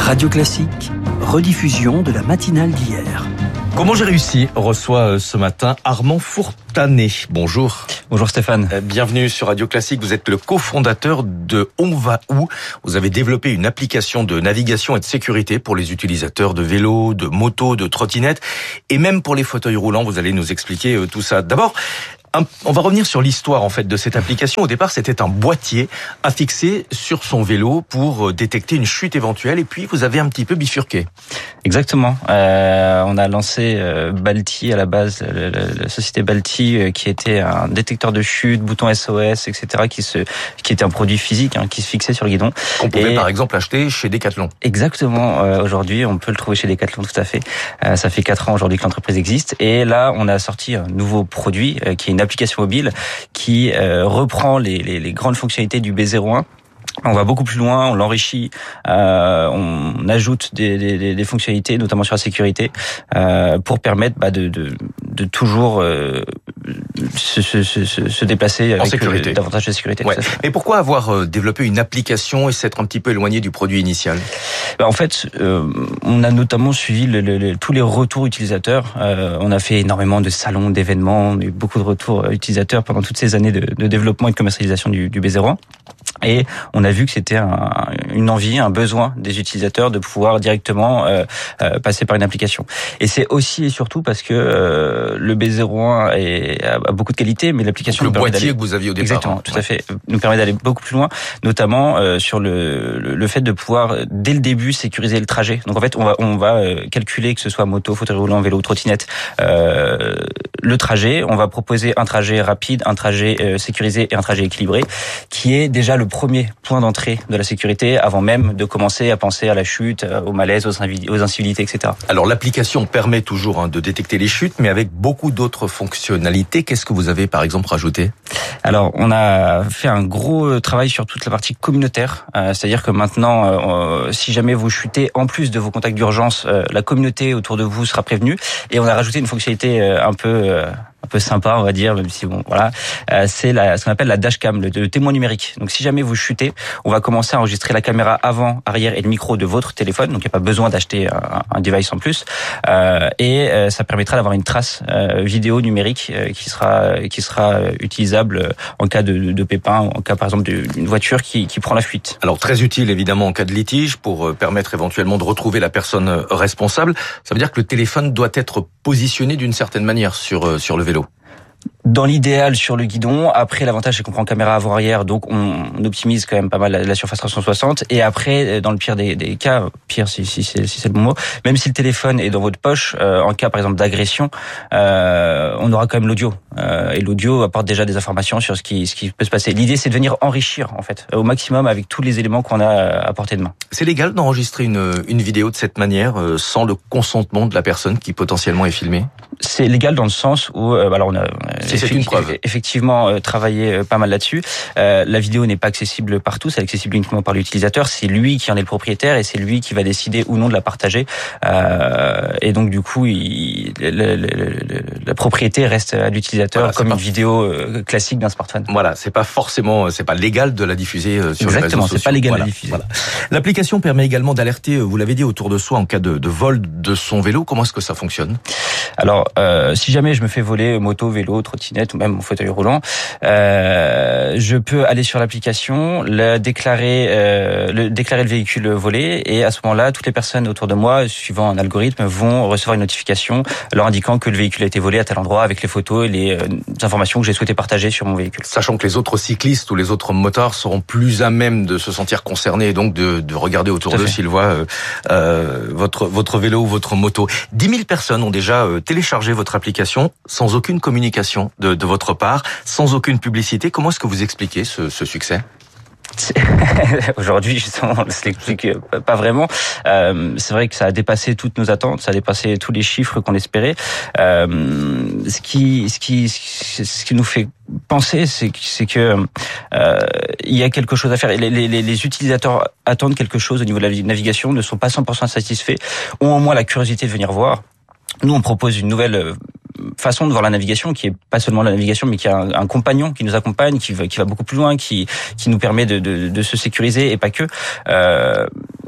Radio Classique, rediffusion de la matinale d'hier. Comment j'ai réussi reçoit ce matin Armand Fourtanet. Bonjour. Bonjour Stéphane. Bienvenue sur Radio Classique. Vous êtes le cofondateur de On Va Où. Vous avez développé une application de navigation et de sécurité pour les utilisateurs de vélos, de motos, de trottinettes et même pour les fauteuils roulants. Vous allez nous expliquer tout ça. D'abord, on va revenir sur l'histoire en fait de cette application. Au départ, c'était un boîtier affixé sur son vélo pour détecter une chute éventuelle. Et puis, vous avez un petit peu bifurqué. Exactement. On a lancé Balti à la base, la société Balti, qui était un détecteur de chute, bouton SOS, etc., qui était un produit physique, qui se fixait sur le guidon. Qu'on pouvait par exemple acheter chez Decathlon. Exactement. Aujourd'hui, on peut le trouver chez Decathlon, tout à fait. Ça fait 4 ans aujourd'hui que l'entreprise existe. Et là, on a sorti un nouveau produit qui est une application mobile qui reprend les grandes fonctionnalités du B01. On va beaucoup plus loin, on l'enrichit, on ajoute des fonctionnalités, notamment sur la sécurité, pour permettre de toujours se déplacer avec davantage de sécurité. Ouais. Mais pourquoi avoir développé une application et s'être un petit peu éloigné du produit initial ? En fait, on a notamment suivi tous les retours utilisateurs. On a fait énormément de salons, d'événements, on a eu beaucoup de retours utilisateurs pendant toutes ces années de développement et de commercialisation du B01. Et on a vu que c'était une envie, un besoin des utilisateurs de pouvoir directement passer par une application. Et c'est aussi et surtout parce que le B01 a beaucoup de qualité, mais l'application... Le boîtier que vous aviez au départ. Exactement, tout à fait. Nous permet d'aller beaucoup plus loin, notamment sur le fait de pouvoir, dès le début, sécuriser le trajet. Donc en fait, on va calculer que ce soit moto, fauteuil roulant, vélo, trottinette, le trajet. On va proposer un trajet rapide, un trajet sécurisé et un trajet équilibré, qui est déjà le premier point d'entrée de la sécurité avant même de commencer à penser à la chute, au malaise, aux incivilités, etc. Alors l'application permet toujours de détecter les chutes, mais avec beaucoup d'autres fonctionnalités. Qu'est-ce que vous avez par exemple rajouté ? Alors on a fait un gros travail sur toute la partie communautaire, c'est-à-dire que maintenant, si jamais vous chutez, en plus de vos contacts d'urgence, la communauté autour de vous sera prévenue. Et on a rajouté une fonctionnalité un peu sympa, on va dire, même si c'est ce qu'on appelle la dashcam, le témoin numérique. Donc si jamais vous chutez, on va commencer à enregistrer la caméra avant, arrière et le micro de votre téléphone. Donc il n'y a pas besoin d'acheter un device en plus. Et ça permettra d'avoir une trace vidéo numérique qui sera utilisable en cas de pépin, ou en cas par exemple d'une voiture qui prend la fuite. Alors très utile évidemment en cas de litige pour permettre éventuellement de retrouver la personne responsable. Ça veut dire que le téléphone doit être positionné d'une certaine manière sur le vélo. Dans l'idéal sur le guidon. Après, l'avantage c'est qu'on prend caméra avant-arrière, donc on optimise quand même pas mal la surface 360. Et après, dans le pire des cas, pire si c'est le bon mot, même si le téléphone est dans votre poche, en cas par exemple d'agression, on aura quand même l'audio. Et l'audio apporte déjà des informations sur ce qui peut se passer. L'idée c'est de venir enrichir en fait au maximum avec tous les éléments qu'on a à portée de main. C'est légal d'enregistrer une vidéo de cette manière sans le consentement de la personne qui potentiellement est filmée ? C'est légal dans le sens où alors on a c'est une preuve. Effectivement travaillé pas mal là-dessus. La vidéo n'est pas accessible partout, c'est accessible uniquement par l'utilisateur. C'est lui qui en est le propriétaire et c'est lui qui va décider ou non de la partager. Et donc du coup, la propriété reste à l'utilisateur comme une vidéo classique d'un smartphone. Voilà, c'est pas légal de la diffuser sur les réseaux sociaux. Exactement, c'est pas légal de la diffuser. Voilà. L'application permet également d'alerter, vous l'avez dit, autour de soi en cas de vol de son vélo. Comment est-ce que ça fonctionne ? Alors, si jamais je me fais voler moto, vélo, trottinette ou même mon fauteuil roulant, je peux aller sur l'application, déclarer le véhicule volé et à ce moment-là, toutes les personnes autour de moi, suivant un algorithme, vont recevoir une notification leur indiquant que le véhicule a été volé à tel endroit avec les photos et les informations que j'ai souhaité partager sur mon véhicule. Sachant que les autres cyclistes ou les autres motards seront plus à même de se sentir concernés et donc de regarder autour d'eux s'ils voient votre vélo ou votre moto. 10 000 personnes ont déjà téléchargé votre application sans aucune communication de votre part, sans aucune publicité. Comment est-ce que vous expliquez ce succès ? Aujourd'hui, justement, on ne se l'explique pas vraiment. C'est vrai que ça a dépassé toutes nos attentes, ça a dépassé tous les chiffres qu'on espérait. Ce qui nous fait penser, c'est que il y a quelque chose à faire. Les utilisateurs attendent quelque chose au niveau de la navigation, ne sont pas 100% satisfaits, ont au moins la curiosité de venir voir. Nous, on propose une nouvelle façon de voir la navigation, qui est pas seulement la navigation, mais qui a un compagnon qui nous accompagne, qui va beaucoup plus loin, qui nous permet de se sécuriser et pas que.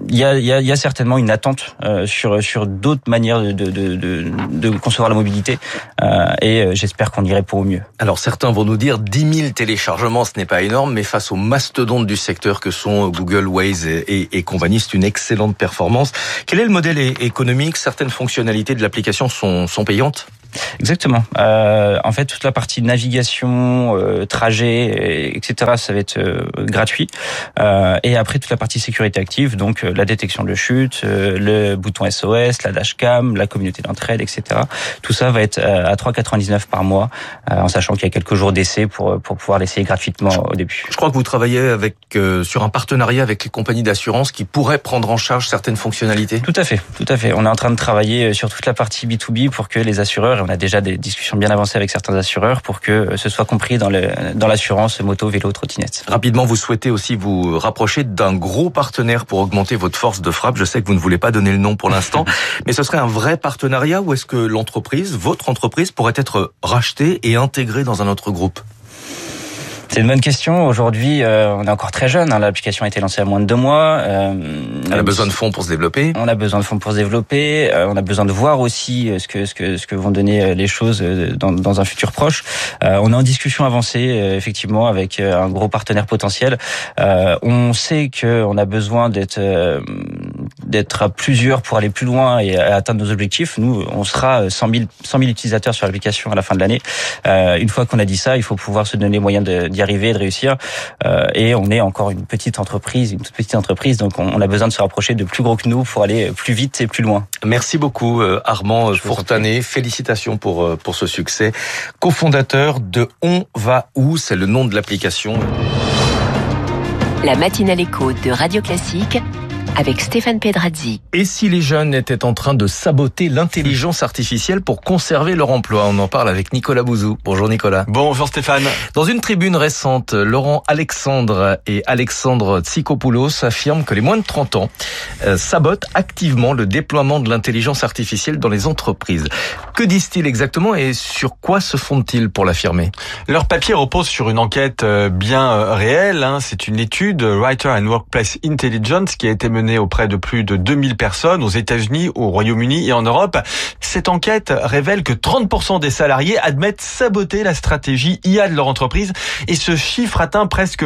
Il y a certainement une attente sur d'autres manières de concevoir la mobilité et j'espère qu'on irait pour au mieux. Alors certains vont nous dire 10 000 téléchargements, ce n'est pas énorme, mais face aux mastodontes du secteur que sont Google, Waze et compagnie, c'est une excellente performance. Quel est le modèle économique? Certaines fonctionnalités de l'application sont payantes? Exactement. En fait, toute la partie navigation, trajet, etc., ça va être gratuit. Et après, toute la partie sécurité active, donc la détection de chute, le bouton SOS, la dashcam, la communauté d'entraide, etc. Tout ça va être à 3,99 par mois, en sachant qu'il y a quelques jours d'essai pour pouvoir l'essayer gratuitement au début. Je crois que vous travaillez sur un partenariat avec les compagnies d'assurance qui pourraient prendre en charge certaines fonctionnalités. Tout à fait. On est en train de travailler sur toute la partie B2B pour que les assureurs, on a déjà des discussions bien avancées avec certains assureurs pour que ce soit compris dans l'assurance moto, vélo, trottinette. Rapidement, vous souhaitez aussi vous rapprocher d'un gros partenaire pour augmenter votre force de frappe. Je sais que vous ne voulez pas donner le nom pour l'instant, mais ce serait un vrai partenariat ou est-ce que votre entreprise pourrait être rachetée et intégrée dans un autre groupe? C'est une bonne question. Aujourd'hui, on est encore très jeune. L'application a été lancée à moins de 2 mois. On a besoin de fonds pour se développer. On a besoin de fonds pour se développer. On a besoin de voir aussi ce que vont donner les choses dans un futur proche. On est en discussion avancée, effectivement, avec un gros partenaire potentiel. On sait que on a besoin d'être à plusieurs pour aller plus loin et atteindre nos objectifs. Nous, on sera 100 000 utilisateurs sur l'application à la fin de l'année. Une fois qu'on a dit ça, il faut pouvoir se donner les moyens d'y arriver, de réussir. Et on est encore une toute petite entreprise, donc on a besoin de se rapprocher de plus gros que nous pour aller plus vite et plus loin. Merci beaucoup Armand Fourtanet. Félicitations pour ce succès. Cofondateur de On va où, c'est le nom de l'application. La matinale écho de Radio Classique avec Stéphane Pedrazzi. Et si les jeunes étaient en train de saboter l'intelligence artificielle pour conserver leur emploi? On en parle avec Nicolas Bouzou. Bonjour Nicolas. Bonjour Stéphane. Dans une tribune récente, Laurent Alexandre et Alexandre Tsikopoulos affirment que les moins de 30 ans sabotent activement le déploiement de l'intelligence artificielle dans les entreprises. Que disent-ils exactement et sur quoi se fondent-ils pour l'affirmer? Leur papier repose sur une enquête bien réelle. C'est une étude Writer and Workplace Intelligence qui a été menée auprès de plus de 2000 personnes aux États-Unis, au Royaume-Uni et en Europe. Cette enquête révèle que 30% des salariés admettent saboter la stratégie IA de leur entreprise et ce chiffre atteint presque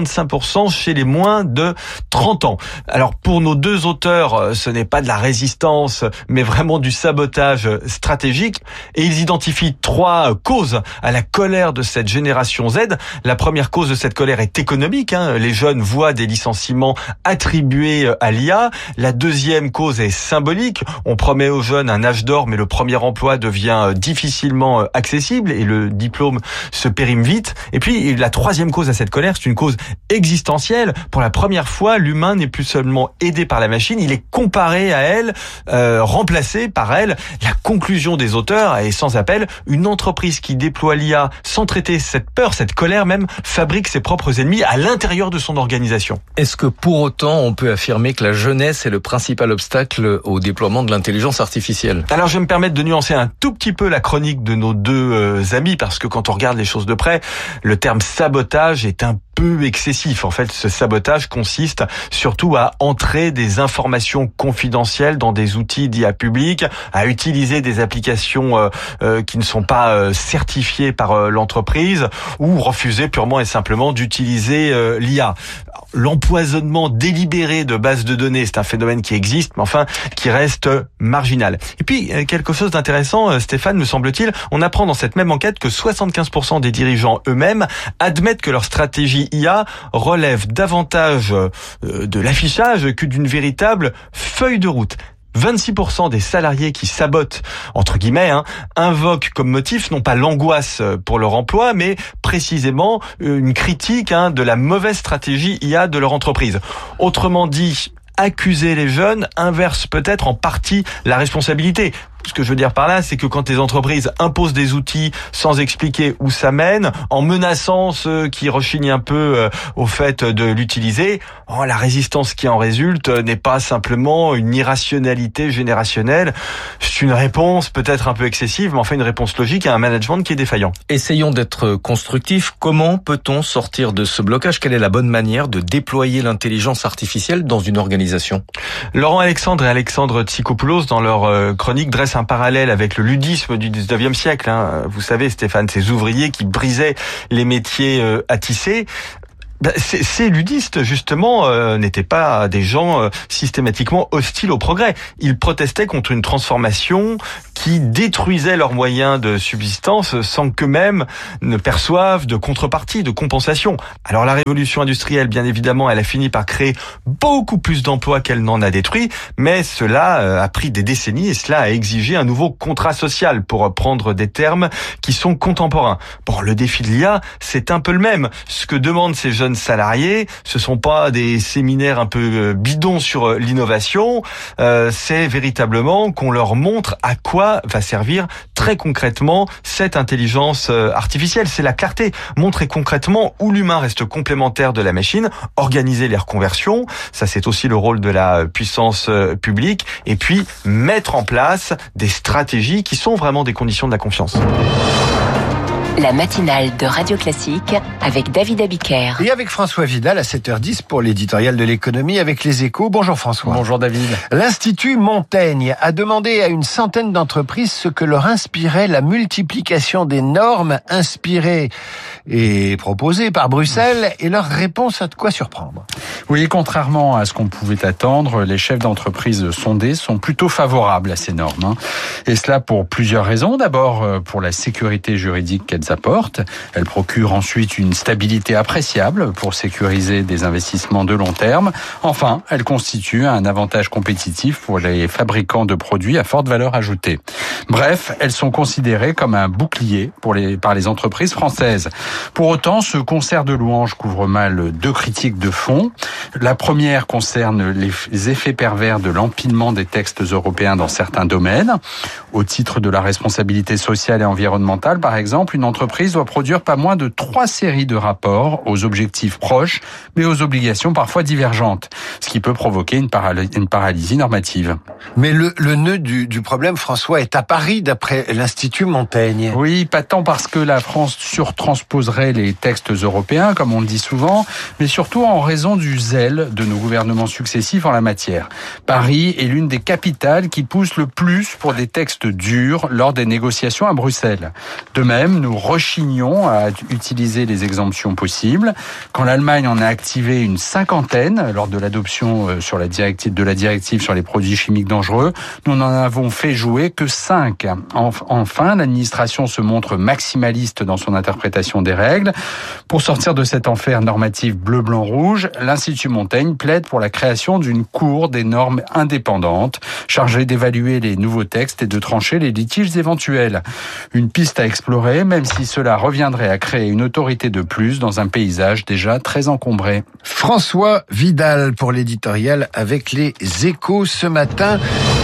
45% chez les moins de 30 ans. Alors pour nos deux auteurs, ce n'est pas de la résistance, mais vraiment du sabotage stratégique et ils identifient 3 causes à la colère de cette génération Z. La première cause de cette colère est économique. Les jeunes voient des licenciements attribués à l'IA. La deuxième cause est symbolique. On promet aux jeunes un âge d'or, mais le premier emploi devient difficilement accessible et le diplôme se périme vite. Et puis, la troisième cause à cette colère, c'est une cause existentielle. Pour la première fois, l'humain n'est plus seulement aidé par la machine, il est comparé à elle, remplacé par elle. La conclusion des auteurs est sans appel. Une entreprise qui déploie l'IA sans traiter cette peur, cette colère même, fabrique ses propres ennemis à l'intérieur de son organisation. Est-ce que pour autant, on peut affirmer que la jeunesse est le principal obstacle au déploiement de l'intelligence artificielle? Alors je vais me permettre de nuancer un tout petit peu la chronique de nos deux amis parce que quand on regarde les choses de près, le terme sabotage est un peu excessif. En fait, ce sabotage consiste surtout à entrer des informations confidentielles dans des outils d'IA publics, à utiliser des applications qui ne sont pas certifiées par l'entreprise ou refuser purement et simplement d'utiliser l'IA. L'empoisonnement délibéré de bases de données, c'est un phénomène qui existe, mais enfin, qui reste marginal. Et puis, quelque chose d'intéressant, Stéphane, me semble-t-il, on apprend dans cette même enquête que 75% des dirigeants eux-mêmes admettent que leur stratégie IA relève davantage de l'affichage que d'une véritable feuille de route. 26% des salariés qui sabotent, entre guillemets, invoquent comme motif non pas l'angoisse pour leur emploi, mais précisément une critique de la mauvaise stratégie IA de leur entreprise. Autrement dit, accuser les jeunes inverse peut-être en partie la responsabilité. Ce que je veux dire par là, c'est que quand les entreprises imposent des outils sans expliquer où ça mène, en menaçant ceux qui rechignent un peu au fait de l'utiliser, la résistance qui en résulte n'est pas simplement une irrationalité générationnelle. C'est une réponse peut-être un peu excessive, mais enfin une réponse logique à un management qui est défaillant. Essayons d'être constructifs. Comment peut-on sortir de ce blocage ? Quelle est la bonne manière de déployer l'intelligence artificielle dans une organisation ? Laurent Alexandre et Alexandre Tsikopoulos, dans leur chronique, dressent un parallèle avec le ludisme du 19e siècle. Vous savez, Stéphane, ces ouvriers qui brisaient les métiers à tisser. Ces ludistes, justement, n'étaient pas des gens systématiquement hostiles au progrès. Ils protestaient contre une transformation qui détruisait leurs moyens de subsistance sans qu'eux-mêmes ne perçoivent de contrepartie, de compensation. Alors la révolution industrielle, bien évidemment, elle a fini par créer beaucoup plus d'emplois qu'elle n'en a détruit, mais cela a pris des décennies et cela a exigé un nouveau contrat social, pour reprendre des termes qui sont contemporains. Bon, le défi de l'IA, c'est un peu le même. Ce que demandent ces jeunes salariés, ce sont pas des séminaires un peu bidons sur l'innovation, c'est véritablement qu'on leur montre à quoi va servir très concrètement cette intelligence artificielle. C'est la clarté. Montrer concrètement où l'humain reste complémentaire de la machine, organiser les reconversions, ça c'est aussi le rôle de la puissance publique, et puis mettre en place des stratégies qui sont vraiment des conditions de la confiance. La matinale de Radio Classique avec David Abiker. Et avec François Vidal à 7h10 pour l'éditorial de l'économie avec les Échos. Bonjour François. Bonjour David. L'Institut Montaigne a demandé à une centaine d'entreprises ce que leur inspirait la multiplication des normes inspirées et proposées par Bruxelles, et leur réponse a de quoi surprendre. Oui, contrairement à ce qu'on pouvait attendre, les chefs d'entreprise sondés sont plutôt favorables à ces normes. Et cela pour plusieurs raisons. D'abord, pour la sécurité juridique qu'elles apportent. Elles procurent ensuite une stabilité appréciable pour sécuriser des investissements de long terme. Enfin, elles constituent un avantage compétitif pour les fabricants de produits à forte valeur ajoutée. Bref, elles sont considérées comme un bouclier par les entreprises françaises. Pour autant, ce concert de louanges couvre mal deux critiques de fond. La première concerne les effets pervers de l'empilement des textes européens dans certains domaines. Au titre de la responsabilité sociale et environnementale, par exemple, une entreprise doit produire pas moins de 3 séries de rapports aux objectifs proches, mais aux obligations parfois divergentes, ce qui peut provoquer une paralysie normative. Mais le nœud du problème, François, est à Paris, d'après l'Institut Montaigne. Oui, pas tant parce que la France surtransposerait les textes européens, comme on le dit souvent, mais surtout en raison du zèle de nos gouvernements successifs en la matière. Paris est l'une des capitales qui pousse le plus pour des textes durs lors des négociations à Bruxelles. De même, nous rechignons à utiliser les exemptions possibles. Quand l'Allemagne en a activé une 50aine lors de l'adoption de la directive sur les produits chimiques dangereux, nous n'en avons fait jouer que 5. Enfin, l'administration se montre maximaliste dans son interprétation des règles. Pour sortir de cet enfer normatif bleu-blanc-rouge, l'Institut Montaigne plaide pour la création d'une cour des normes indépendante, chargée d'évaluer les nouveaux textes et de trancher les litiges éventuels. Une piste à explorer, même si cela reviendrait à créer une autorité de plus dans un paysage déjà très encombré. François Vidal pour l'éditorial avec les Échos ce matin.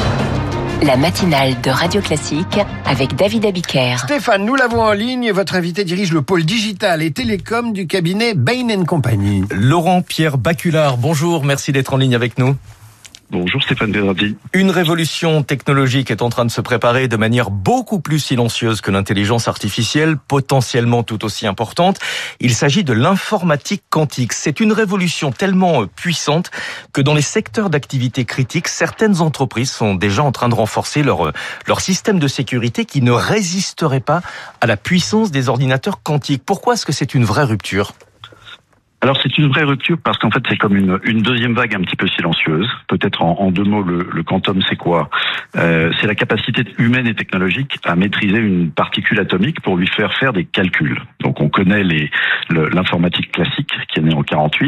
La matinale de Radio Classique avec David Abiker. Stéphane, nous l'avons en ligne. Votre invité dirige le pôle digital et télécom du cabinet Bain & Company. Laurent-Pierre Baculard, bonjour, merci d'être en ligne avec nous. Bonjour Stéphane Pedrati. Une révolution technologique est en train de se préparer de manière beaucoup plus silencieuse que l'intelligence artificielle, potentiellement tout aussi importante. Il s'agit de l'informatique quantique. C'est une révolution tellement puissante que dans les secteurs d'activité critiques, certaines entreprises sont déjà en train de renforcer leur système de sécurité qui ne résisterait pas à la puissance des ordinateurs quantiques. Pourquoi est-ce que c'est une vraie rupture ? Alors c'est une vraie rupture parce qu'en fait c'est comme une deuxième vague un petit peu silencieuse. Peut-être en deux mots, le quantum c'est quoi ? C'est la capacité humaine et technologique à maîtriser une particule atomique pour lui faire des calculs. Donc on connaît l'informatique classique qui est née en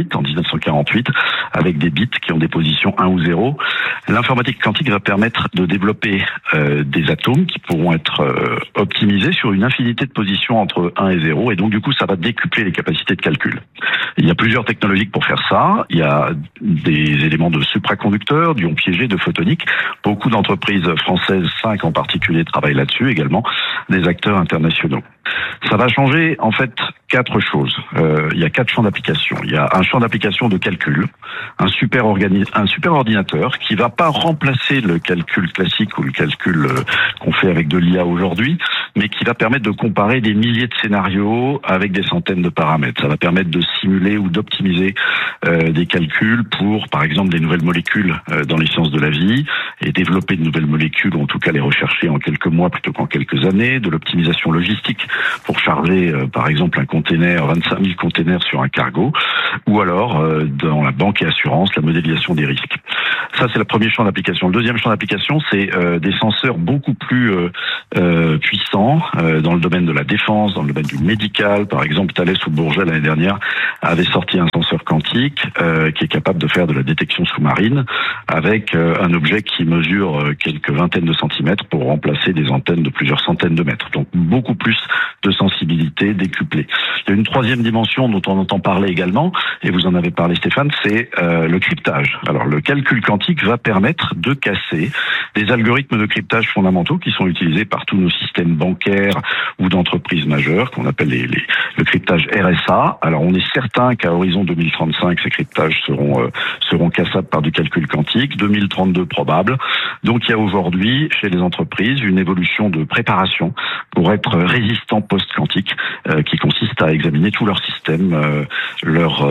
1948, avec des bits qui ont des positions 1 ou 0. L'informatique quantique va permettre de développer des atomes qui pourront être optimisés sur une infinité de positions entre 1 et 0, et donc du coup ça va décupler les capacités de calcul. Il y a plusieurs technologies pour faire ça. Il y a des éléments de supraconducteurs, d'ions piégés, de photonique. Beaucoup d'entreprises françaises, 5 en particulier, travaillent là-dessus également, des acteurs internationaux. Ça va changer en fait 4 choses. Il y a 4 champs d'application. Il y a un champ d'application de calcul, un super ordinateur qui va pas remplacer le calcul classique ou le calcul qu'on fait avec de l'IA aujourd'hui, mais qui va permettre de comparer des milliers de scénarios avec des centaines de paramètres. Ça va permettre de simuler ou d'optimiser des calculs pour, par exemple, des nouvelles molécules dans les sciences de la vie et développer de nouvelles molécules ou en tout cas les rechercher en quelques mois plutôt qu'en quelques années, de l'optimisation logistique pour charger, par exemple, un container, 25 000 containers sur un cargo, ou alors dans la banque et assurance, la modélisation des risques. Ça, c'est le premier champ d'application. Le deuxième champ d'application, c'est des senseurs beaucoup plus puissants dans le domaine de la défense, dans le domaine du médical. Par exemple, Thales ou Bourget, l'année dernière, avait sorti un senseur quantique qui est capable de faire de la détection sous-marine avec un objet qui mesure quelques vingtaines de centimètres pour remplacer des antennes de plusieurs centaines de mètres. Donc, beaucoup plus de sensibilité décuplée. Il y a une troisième dimension dont on entend parler également, et vous en avez parlé Stéphane, c'est le cryptage. Alors le calcul quantique va permettre de casser des algorithmes de cryptage fondamentaux qui sont utilisés par tous nos systèmes bancaires ou d'entreprises majeures, qu'on appelle le cryptage RSA. Alors on est certain qu'à horizon 2035, ces cryptages seront cassables par du calcul quantique, 2032 probable. Donc il y a aujourd'hui chez les entreprises une évolution de préparation pour être résistant post-quantique qui consiste à examiner tout leur système, leur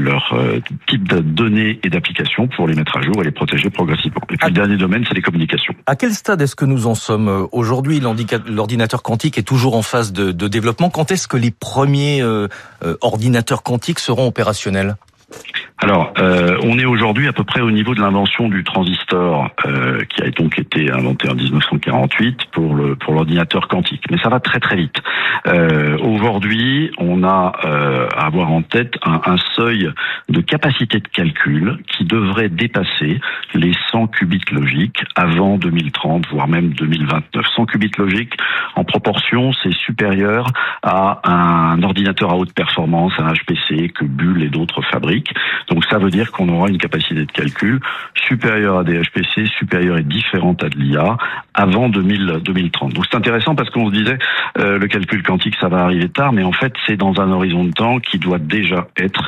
type de données et d'applications pour les mettre à jour et les protéger progressivement. Et puis le dernier domaine, c'est les communications. À quel stade est-ce que nous en sommes aujourd'hui? L'ordinateur quantique est toujours en phase de développement. Quand est-ce que les premiers ordinateurs quantiques seront opérationnels? Alors, on est aujourd'hui à peu près au niveau de l'invention du transistor qui a donc été inventé en 1948 pour l'ordinateur quantique. Mais ça va très très vite. Aujourd'hui, on a à avoir en tête un seuil de capacité de calcul qui devrait dépasser les 100 qubits logiques avant 2030, voire même 2029. 100 qubits logiques, en proportion, c'est supérieur à un ordinateur à haute performance, un HPC que Bull et d'autres fabriquent. Donc ça veut dire qu'on aura une capacité de calcul supérieure à des HPC, supérieure et différente à de l'IA avant 2030. Donc c'est intéressant parce qu'on se disait le calcul quantique ça va arriver tard, mais en fait c'est dans un horizon de temps qui doit déjà être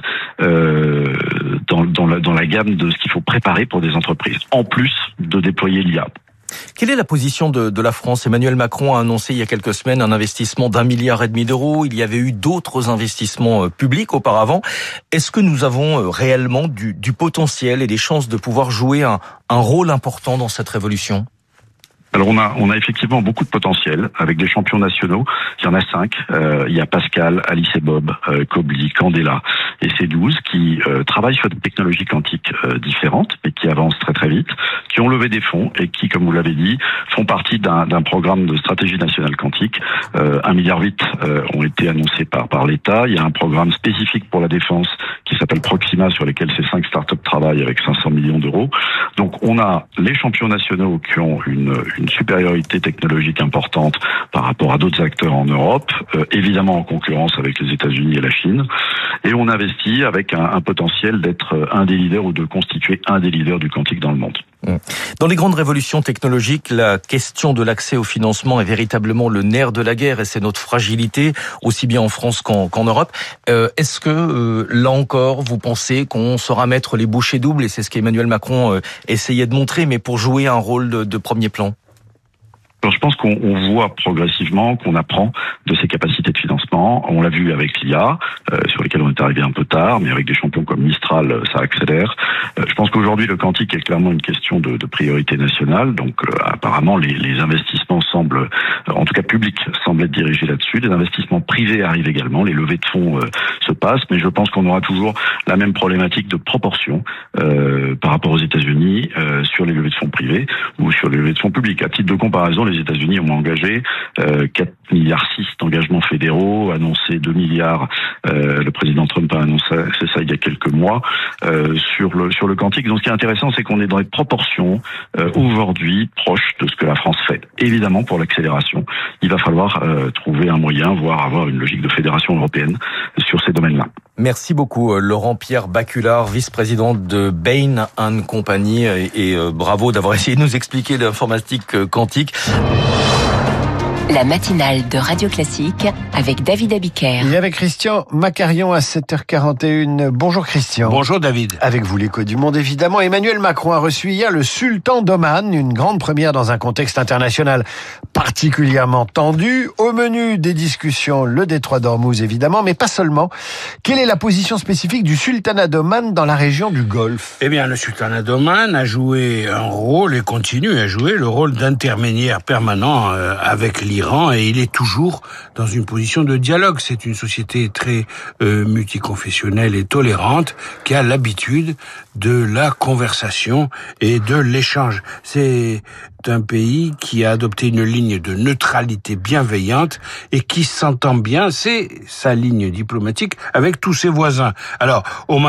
dans la gamme de ce qu'il faut préparer pour des entreprises, en plus de déployer l'IA. Quelle est la position de la France? Emmanuel Macron a annoncé il y a quelques semaines un investissement d'1,5 milliard d'euros. Il y avait eu d'autres investissements publics auparavant. Est-ce que nous avons réellement du potentiel et des chances de pouvoir jouer un rôle important dans cette révolution? Alors on a effectivement beaucoup de potentiel avec des champions nationaux. Il y en a 5. Il y a Pascal, Alice et Bob, Kobli, Candela et C12 qui travaillent sur des technologies quantiques différentes mais qui avancent très très vite, qui ont levé des fonds et qui, comme vous l'avez dit, font partie d'un programme de stratégie nationale quantique. 1,8 milliard ont été annoncés par l'État. Il y a un programme spécifique pour la défense qui s'appelle Proxima sur lesquels ces 5 startups travaillent avec 500 millions d'euros. Donc on a les champions nationaux qui ont une supériorité technologique importante par rapport à d'autres acteurs en Europe, évidemment en concurrence avec les États-Unis et la Chine. Et on investit avec un potentiel d'être un des leaders ou de constituer un des leaders du quantique dans le monde. Dans les grandes révolutions technologiques, la question de l'accès au financement est véritablement le nerf de la guerre et c'est notre fragilité, aussi bien en France qu'en Europe. Est-ce que, là encore, vous pensez qu'on saura mettre les bouchées doubles, et c'est ce qu'Emmanuel Macron essayait de montrer, mais pour jouer un rôle de premier plan? Alors, je pense qu'on voit progressivement qu'on apprend de ses capacités de financement. On l'a vu avec l'IA, sur lesquels on est arrivé un peu tard, mais avec des champions comme Mistral, ça accélère. Je pense qu'aujourd'hui, le quantique est clairement une question de priorité nationale. Donc, apparemment, les investissements semblent, en tout cas publics, semblent être dirigés là-dessus. Les investissements privés arrivent également. Les levées de fonds se passent, mais je pense qu'on aura toujours la même problématique de proportion par rapport aux États-Unis sur les levées de fonds privés ou sur les levées de fonds publics. À titre de comparaison, les États-Unis ont engagé 4,6 milliards d'engagements fédéraux, annoncé 2 milliards. Le président Trump a annoncé ça il y a quelques mois sur le quantique. Donc ce qui est intéressant, c'est qu'on est dans des proportions aujourd'hui proches de ce que la France fait. Évidemment, évidemment, pour l'accélération, il va falloir trouver un moyen, voire avoir une logique de fédération européenne sur ces domaines-là. Merci beaucoup Laurent-Pierre Baculard, vice-président de Bain & Company, et bravo d'avoir essayé de nous expliquer l'informatique quantique. La matinale de Radio Classique avec David Abiker. Et avec Christian Macarion à 7h41. Bonjour Christian. Bonjour David. Avec vous l'écho du monde évidemment. Emmanuel Macron a reçu hier le sultan d'Oman, une grande première dans un contexte international particulièrement tendu. Au menu des discussions, le détroit d'Ormuz évidemment, mais pas seulement. Quelle est la position spécifique du sultanat d'Oman dans la région du Golfe ? Eh bien, le sultanat d'Oman a joué un rôle et continue à jouer le rôle d'intermédiaire permanent avec l'Iran, et il est toujours dans une position de dialogue. C'est une société très multiconfessionnelle et tolérante qui a l'habitude de la conversation et de l'échange. C'est un pays qui a adopté une ligne de neutralité bienveillante et qui s'entend bien, c'est sa ligne diplomatique, avec tous ses voisins. Alors, Oman